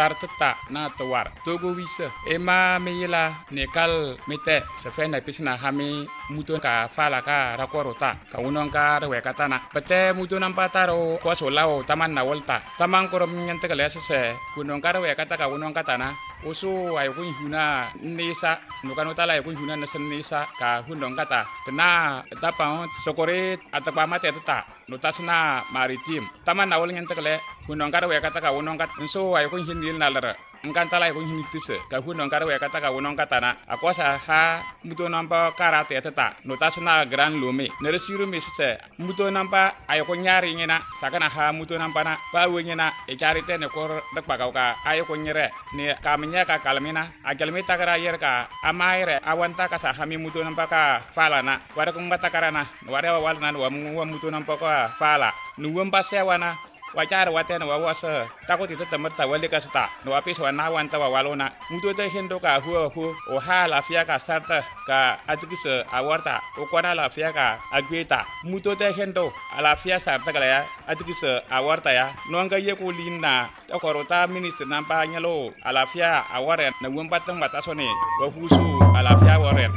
tartata na tawar togo wisa ema meyila nekal mete sefena pisna hami muton ka fala ka rakorota ka unon ka rewekatana pete muton ampataro kwasolao taman na volta taman korom nyante kale se kunon ka rewekata ka unon katana usu ay kun huna nisa nukano tala ay kun huna nisa ka hundong kata kena tapang sokore atapa mate tata notasna maritim taman na wol nyante kale hundong ka rewekata ka unon kat so ay kun hinil nalara ngkantala ay kun hinitise ka hundong ka rewekata ka unon katana akwasa ha muto nampa karate tata notasna gran lome neresiru misse muto nampa ay kun nyari ngena sakana ha muto nampa na pa wenyena e charite ne kor dakpa ka ay kun nyere ne kamnya ka kalmina agalmita kara yer ka amaire awanta ka sa hami muto nampa ka fala na wara kun batakarana wara walna wa muto nampa ka fala nuwam pasewana wajar watena wawasa takoti temerta wale ka sta no apis wana wanta walona muto te hendo ka hu o hala fia ka sarta ka atikise awarta o kwana la fia ka agweta muto te hendo ala fia sarta kala ya atikise awarta ya no nga ye ko linna to korota minister nampa nyalo ala fia aware na wombatan batasone wa husu ala fia aware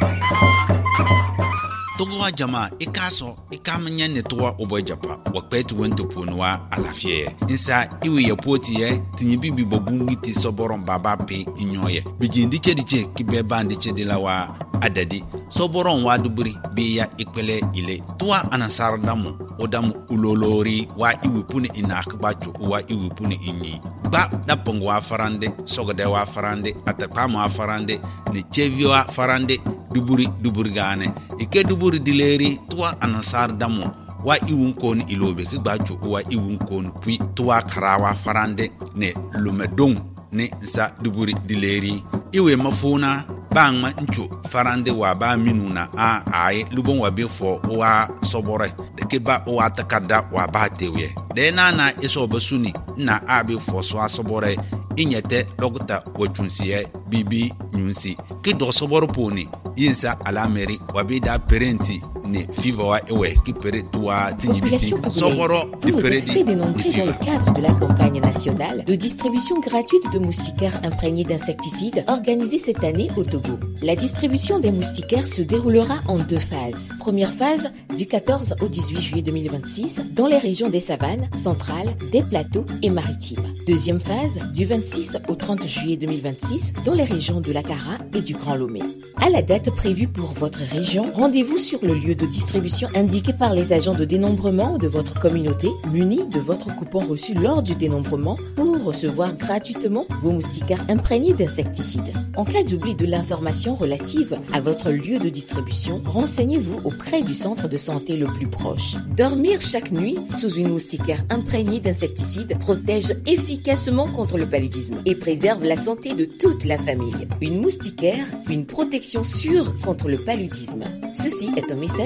Togo jama ikaso ikamnya ne towa obojapa wakpetu wento ponwa alafie insa iwe yapoti ye tinyibibi bobungiti soboron baba pe inyoye bijindi chediche kibeba ndi chedilawa adadi soboron wa duburi biya ikpele ile towa anasar damu odamu ulolori wa iwe puni inakbacho wa iwe puni inyi ba dapongo wa farande sogode wa farande atapama wa farande ne chevio wa farande duburi gane ike duburi dileri tuwa anasar damo wa iwun kon ilobe ki gbacho wa iwun kon pui tuwa karawa farande ne lumedong ne za duburi dileri iwe mafuna bangma ncho farande wa ba minuna ai lubon wa befo wa sobore de ke ba wa takada wa ba tewe de na iso basuni na abi fo so asobore inyete logta wochunsiye bibi nyunsi ki do soboro poni yinsa alameri wabida parenti ne fiva ewe ki pere toi tinibiti soboro di peredi dénombrés dans le cadre de la campagne nationale de distribution gratuite de moustiquaires imprégnés d'insecticides organisée cette année au Togo. La distribution des moustiquaires se déroulera en 2 phases. Première phase du 14 au 18 juillet 2026 dans les régions des savanes, centrales, des plateaux et maritimes. Deuxième phase du 26 au 30 juillet 2026 dans les régions de l'Akara et du Grand Lomé. À la date prévue pour votre région, rendez-vous sur le lieu de distribution indiqué par les agents de dénombrement de votre communauté, munis de votre coupon reçu lors du dénombrement pour recevoir gratuitement vos moustiquaires imprégnés d'insecticides. En cas d'oubli de l'information relative à votre lieu de distribution, renseignez-vous auprès du centre de santé le plus proche. Dormir chaque nuit sous une moustiquaire imprégnée d'insecticides protège efficacement contre le paludisme et préserve la santé de toute la famille. Une moustiquaire, une protection sûre contre le paludisme. Ceci est un message